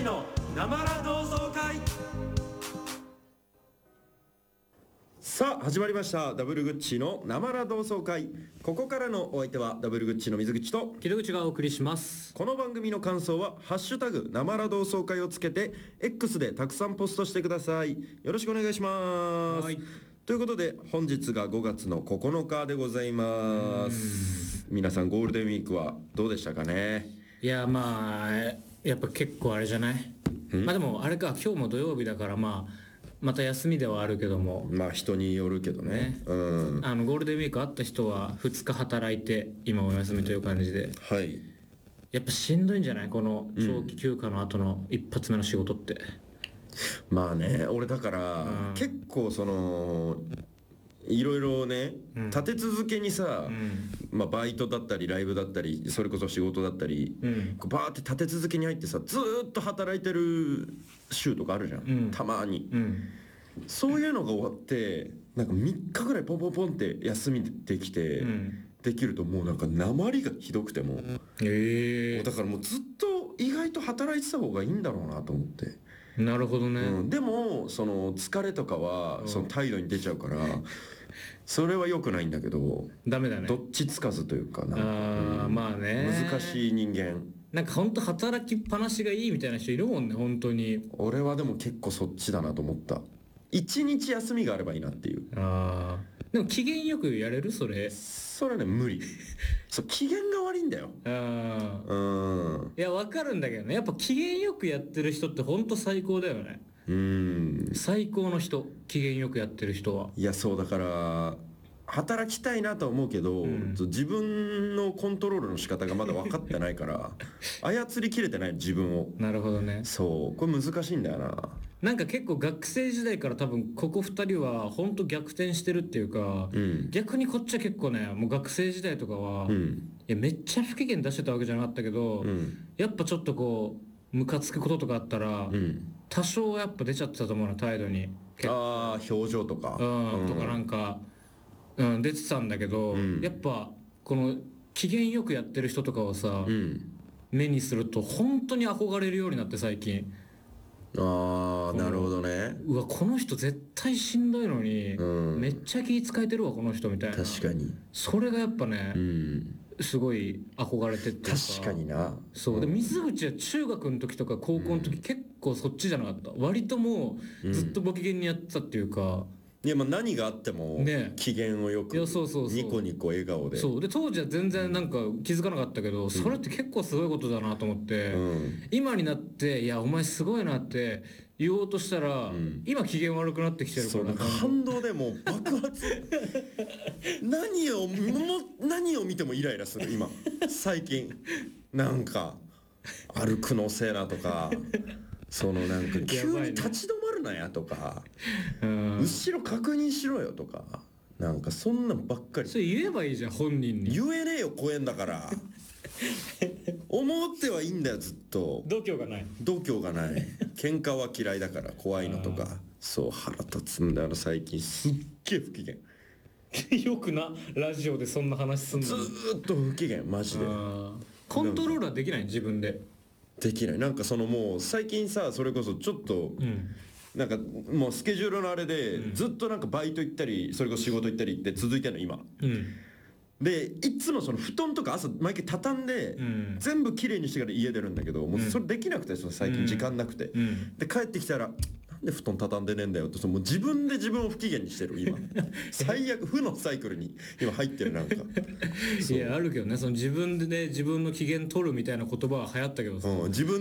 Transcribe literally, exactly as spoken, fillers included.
の生ラ同窓会。さあ始まりました、ダブルグッチの生ラ同窓会。ここからのお相手はダブルグッチの水口と木戸口がお送りします。 この番組の感想はハッシュタグ生ラ同窓会をつけて X でたくさんポストしてください。よろしくお願いします。 はい、 ということで本日がごがつのここのかでございます。皆さんゴールデンウィークはどうでしたかね。 いやまあやっぱ結構あれじゃない。まあでもあれか、今日も土曜日だからまあまた休みではあるけども、 まあ人によるけどね、 ね、 うん、 あのゴールデンウィークあった人はふつか働いて今お休みという感じで、 はい、 やっぱしんどいんじゃない、この長期休暇の後の一発目の仕事って。 まあね、俺だから、 うん、 結構そのいろいろね、 うん、 立て続けにさ、 うん、 まあ、バイトだったりライブだったりそれこそ仕事だったり、 うん、 バーって立て続けに入ってさ、ずーっと働いてる週とかあるじゃん、 うん、 たまに、 うん、 そういうのが終わってなんかみっかぐらいポンポンポンって休みできて、うん、できるともうなんか訛りがひどくても、 えー、 だからもうずっと意外と働いてた方がいいんだろうなと思って。 なるほどね、 うん、でもその疲れとかはその態度に出ちゃうから、うん、それは良くないんだけど、 ダメだね、 どっちつかずというかなんか、 あ、うん、まあね、 難しい人間。 なんか本当働きっぱなしがいいみたいな人いるもんね、本当に。 俺はでも結構そっちだなと思った。一日休みがあればいいなっていう。 ああ、でも機嫌よくやれるそれ。 それはね無理そう、機嫌が悪いんだよ。 ああ、 うん、 いや分かるんだけどね、やっぱ機嫌よくやってる人って本当最高だよね。 うん、 最高の人、機嫌よくやってる人は。 いやそうだから働きたいなとは思うけど、うん、自分のコントロールの仕方がまだ分かってないから操りきれてない自分を。 なるほどね。 そうこれ難しいんだよな。 なんか結構学生時代から多分ここふたりは本当逆転してるっていうか、うん、逆にこっちは結構ね、もう学生時代とかは、うん、いやめっちゃ不機嫌出してたわけじゃなかったけど、うん、やっぱちょっとこうムカつくこととかあったら、うん、多少やっぱ出ちゃってたと思うの、態度に。 ああ表情とか、 うん、とかなんか、うん、出てたんだけど、うん、やっぱこの機嫌よくやってる人とかをさ、うん、目にすると本当に憧れるようになって最近。 ああなるほどね。 うわこの人絶対しんどいのに、うん、めっちゃ気使えてるわこの人みたいな。 確かにそれがやっぱね、うん、すごい憧れてっていうか。 確かにな。 そう、うん、で水口は中学の時とか高校の時、うん、結構そっちじゃなかった。割ともうずっとご機嫌にやってたっていうか、 いやまあ何があっても機嫌をよく、ね、そうそうそうニコニコ笑顔で。 そうで当時は全然なんか気づかなかったけど、うん、それって結構すごいことだなと思って、うん、今になっていやお前すごいなって言おうとしたら、うん、今機嫌悪くなってきてるから、 そう反動でもう爆発何をも何を見てもイライラする今最近。なんか歩くのせえなとかそのなんか急に立ち止まるなやとか、ね、後ろ確認しろよとか、なんかそんなんばっかり。 それ言えばいいじゃん本人に。 言えねえよ公園だから思ってはいいんだよずっと。 度胸がない度胸がない喧嘩は嫌いだから怖いのとか。そう腹立つんだよな最近すっげえ不機嫌よくなラジオでそんな話すんの。 ずーっと不機嫌マジで。 コントロールはできない自分で。 できない。なんかそのもう最近さそれこそちょっと、うん、なんかもうスケジュールのあれでずっとなんかバイト行ったりそれこそ仕事行ったりって続いてるの今、うん、でいつもその布団とか朝毎回畳んで、うん、全部きれいにしてから家出るんだけど、もうそれできなくて最近時間なくて、うん、で帰ってきたらなんで布団畳んでねえんだよって、もう自分で自分を不機嫌にしてる今最悪負のサイクルに今入ってる。なんかいやあるけどね、その自分で、ね、自分の機嫌取るみたいな言葉は流行ったけどさ、うん、自分